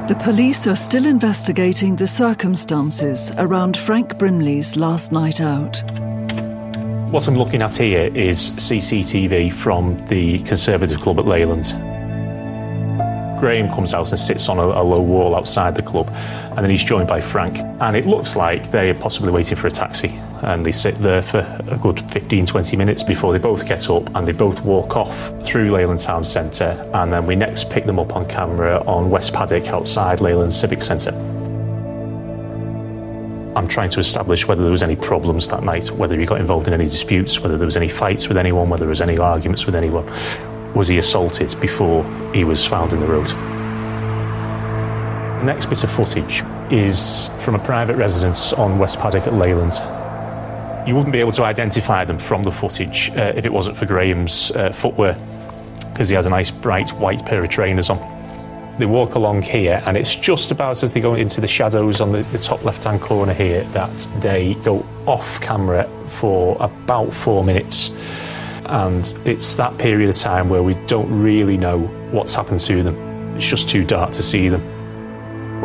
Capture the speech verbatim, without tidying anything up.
The police are still investigating the circumstances around Frank Brimley's last night out. What I'm looking at here is C C T V from the Conservative Club at Leyland. Graham comes out and sits on a, a low wall outside the club, and then he's joined by Frank. And it looks like they're possibly waiting for a taxi, and they sit there for a good fifteen, twenty minutes before they both get up and they both walk off through Leyland Town Centre, and then we next pick them up on camera on West Paddock outside Leyland Civic Centre. I'm trying to establish whether there was any problems that night, whether he got involved in any disputes, whether there was any fights with anyone, whether there was any arguments with anyone. Was he assaulted before he was found in the road? The next bit of footage is from a private residence on West Paddock at Leyland. You wouldn't be able to identify them from the footage uh, if it wasn't for Graham's uh, footwear, because he has a nice bright white pair of trainers on. They walk along here, and it's just about as they go into the shadows on the, the top left-hand corner here that they go off camera for about four minutes. And it's that period of time where we don't really know what's happened to them. It's just too dark to see them.